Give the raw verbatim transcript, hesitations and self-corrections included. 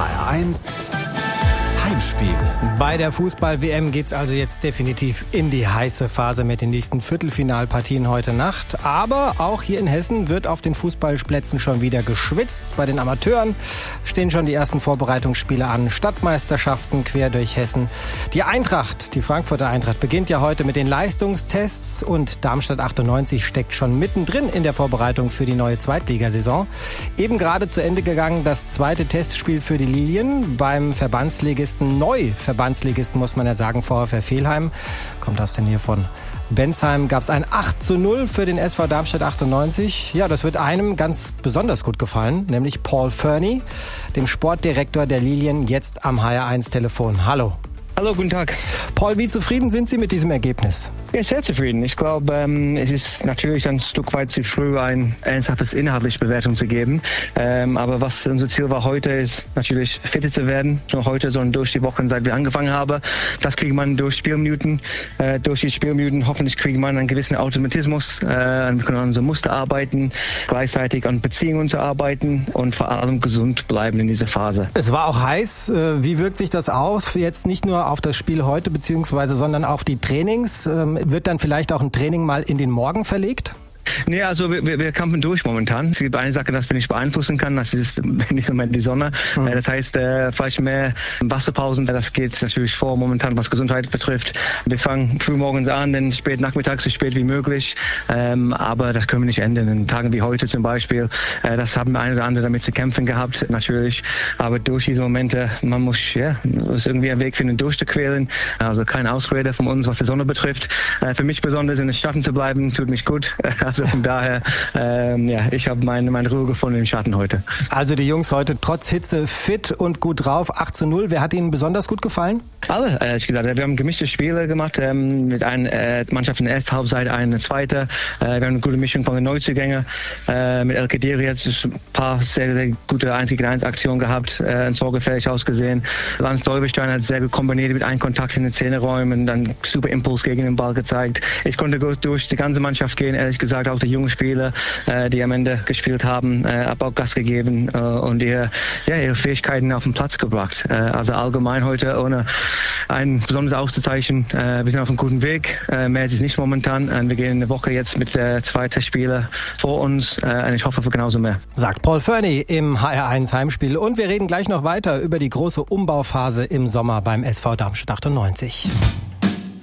H R eins Heimspiel. Bei der Fußball-W M geht's also jetzt definitiv in die heiße Phase mit den nächsten Viertelfinalpartien heute Nacht. Aber auch hier in Hessen wird auf den Fußballplätzen schon wieder geschwitzt. Bei den Amateuren stehen schon die ersten Vorbereitungsspiele an. Stadtmeisterschaften quer durch Hessen. Die Eintracht, die Frankfurter Eintracht, beginnt ja heute mit den Leistungstests und Darmstadt achtundneunzig steckt schon mittendrin in der Vorbereitung für die neue Zweitligasaison. Eben gerade zu Ende gegangen das zweite Testspiel für die Lilien beim Verbandsligisten Neu-Verbandsligisten, muss man ja sagen, VfR Velheim. Kommt aus der Nähe von Bensheim. Gab es ein acht zu null für den S V Darmstadt achtundneunzig. Ja, das wird einem ganz besonders gut gefallen, nämlich Paul Fernie, dem Sportdirektor der Lilien, jetzt am H R eins Telefon. Hallo. Hallo, guten Tag. Paul, wie zufrieden sind Sie mit diesem Ergebnis? Ja, sehr zufrieden. Ich glaube, ähm, es ist natürlich ein Stück weit zu früh, ein ernsthaftes inhaltliche Bewertung zu geben. Ähm, aber was unser Ziel war heute, ist natürlich fitter zu werden. Nicht nur heute, sondern durch die Wochen, seit wir angefangen haben. Das kriegt man durch Spielminuten. Äh, durch die Spielminuten hoffentlich kriegt man einen gewissen Automatismus. Äh, wir können an unserem Muster arbeiten, gleichzeitig an Beziehungen zu arbeiten und vor allem gesund bleiben in dieser Phase. Es war auch heiß. Wie wirkt sich das aus? Jetzt nicht nur auf das Spiel heute, beziehungsweise, sondern auf die Trainings. Wird dann vielleicht auch ein Training mal in den Morgen verlegt? Nee, also wir, wir, wir kämpfen durch momentan. Es gibt eine Sache, das wir nicht beeinflussen kann, das ist nicht im Moment die Sonne. Mhm. Das heißt, äh, vielleicht mehr Wasserpausen, das geht natürlich vor momentan, was Gesundheit betrifft. Wir fangen früh morgens an, dann spät nachmittags, so spät wie möglich. Ähm, aber das können wir nicht ändern. In Tagen wie heute zum Beispiel, äh, das haben wir ein oder andere damit zu kämpfen gehabt, natürlich. Aber durch diese Momente, man muss ja muss irgendwie einen Weg finden, durchzuquälen. Also keine Ausrede von uns, was die Sonne betrifft. Äh, für mich besonders in den Schatten zu bleiben, tut mich gut. Also von daher, ähm, ja, ich habe meine, meine Ruhe gefunden im Schatten heute. Also die Jungs heute trotz Hitze fit und gut drauf. acht zu null. Wer hat Ihnen besonders gut gefallen? Alle, ehrlich gesagt. Wir haben gemischte Spiele gemacht, ähm, mit einer äh, Mannschaft in der ersten Halbzeit, eine zweite. Äh, wir haben eine gute Mischung von den Neuzugängen. Äh, mit El Kadiri hat es ein paar sehr, sehr gute eins gegen eins Aktionen gehabt, äh, ein Tor gefährlich ausgesehen. Lance Dolberstein hat sehr gut kombiniert mit einem Kontakt in den Zehnerräumen, dann super Impuls gegen den Ball gezeigt. Ich konnte gut durch die ganze Mannschaft gehen, ehrlich gesagt, auch die jungen Spieler, äh, die am Ende gespielt haben, äh, habe auch Gas gegeben äh, und ihre, ja, ihre Fähigkeiten auf den Platz gebracht. Äh, also allgemein heute ohne ein besonderes Auszuzeichnen. Äh, wir sind auf einem guten Weg. Äh, mehr ist es nicht momentan. Äh, wir gehen in der Woche jetzt mit äh, zwei Testspielen vor uns äh, und ich hoffe für genauso mehr. Sagt Paul Fernie im H R eins Heimspiel. Und wir reden gleich noch weiter über die große Umbauphase im Sommer beim S V Darmstadt achtundneunzig.